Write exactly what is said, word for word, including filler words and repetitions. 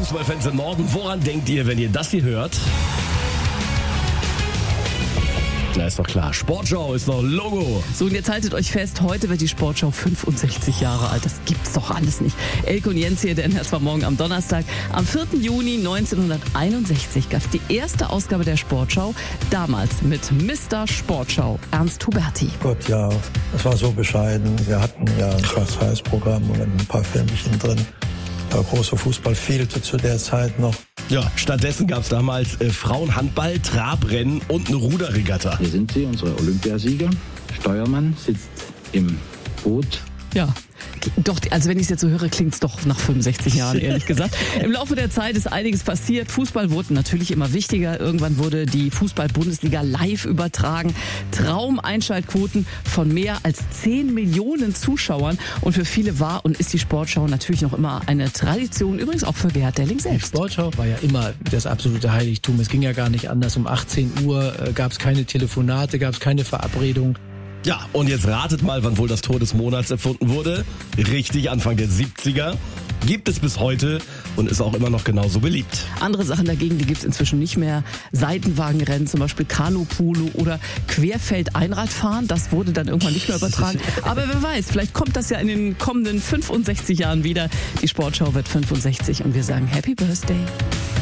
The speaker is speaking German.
Fußballfans im Norden, woran denkt ihr, wenn ihr das hier hört? Na, ist doch klar. Sportschau ist doch Logo. So, und jetzt haltet euch fest, heute wird die Sportschau fünfundsechzig Jahre alt. Das gibt's doch alles nicht. Elke und Jens hier, denn das war morgen am Donnerstag. Am vierten Juni neunzehnhunderteinundsechzig gab's die erste Ausgabe der Sportschau. Damals mit Mister Sportschau, Ernst Huberti. Gott, ja, das war so bescheiden. Wir hatten ja ein Schwarz-Weiß-Programm und ein paar Filmchen drin. Der große Fußball fehlte zu der Zeit noch. Ja, stattdessen gab es damals äh, Frauenhandball, Trabrennen und eine Ruderregatta. Hier sind sie, unsere Olympiasieger. Steuermann sitzt im Boot. Ja, doch, also wenn ich es jetzt so höre, klingt es doch nach fünfundsechzig Jahren, ehrlich gesagt. Im Laufe der Zeit ist einiges passiert. Fußball wurde natürlich immer wichtiger. Irgendwann wurde die Fußball-Bundesliga live übertragen. Traumeinschaltquoten von mehr als zehn Millionen Zuschauern. Und für viele war und ist die Sportschau natürlich noch immer eine Tradition. Übrigens auch für Gerhard Delling selbst. Die Sportschau war ja immer das absolute Heiligtum. Es ging ja gar nicht anders. Um achtzehn Uhr äh, gab es keine Telefonate, gab es keine Verabredung. Ja, und jetzt ratet mal, wann wohl das Tor des Monats erfunden wurde. Richtig, Anfang der siebziger. Gibt es bis heute und ist auch immer noch genauso beliebt. Andere Sachen dagegen, die gibt's inzwischen nicht mehr. Seitenwagenrennen, zum Beispiel Kanu-Polo oder Querfeld-Einradfahren. Das wurde dann irgendwann nicht mehr übertragen. Aber wer weiß, vielleicht kommt das ja in den kommenden fünfundsechzig Jahren wieder. Die Sportschau wird fünfundsechzig und wir sagen Happy Birthday.